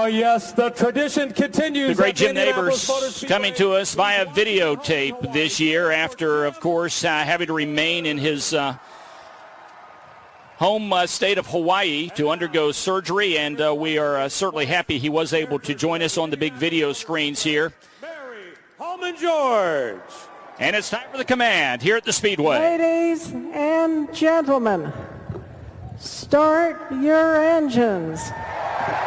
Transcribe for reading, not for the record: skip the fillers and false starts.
yes, the tradition continues. The great Jim Neighbors coming to us via videotape this year after, of course, having to remain in his home state of Hawaii to undergo surgery, and we are certainly happy he was able to join us on the big video screens here. Mary Holman George. And it's time for the command here at the Speedway. Ladies and gentlemen, start your engines.